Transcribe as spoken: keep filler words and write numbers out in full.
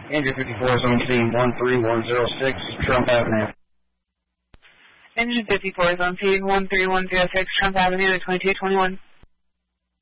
Engine fifty-four is on scene one three one zero six, Trump Avenue. Engine fifty-four is on scene one three one zero six, Trump Avenue, twenty-two twenty-one.